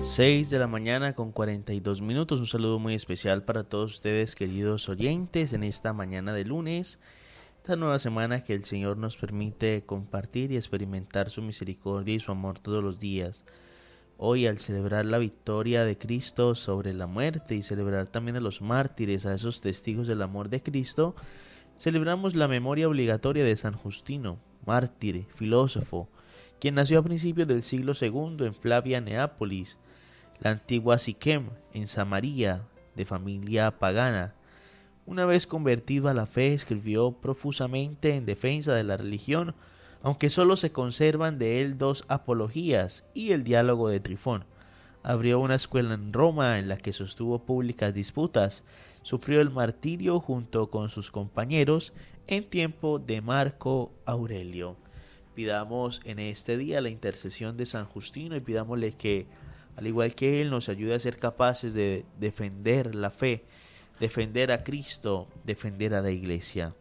6 de la mañana con 42 minutos. Un saludo muy especial para todos ustedes, queridos oyentes, en esta mañana de lunes. Esta nueva semana que el Señor nos permite compartir y experimentar su misericordia y su amor todos los días. Hoy, al celebrar la victoria de Cristo sobre la muerte y celebrar también a los mártires, a esos testigos del amor de Cristo, celebramos la memoria obligatoria de San Justino, mártir, filósofo, quien nació a principios del siglo II en Flavia, Neápolis, la antigua Siquem, en Samaria, de familia pagana. Una vez convertido a la fe, escribió profusamente en defensa de la religión, aunque solo se conservan de él 2 apologías y el diálogo de Trifón. Abrió una escuela en Roma en la que sostuvo públicas disputas. Sufrió el martirio junto con sus compañeros en tiempo de Marco Aurelio. Pidamos en este día la intercesión de San Justino y pidámosle que, al igual que él, nos ayude a ser capaces de defender la fe, defender a Cristo, defender a la Iglesia.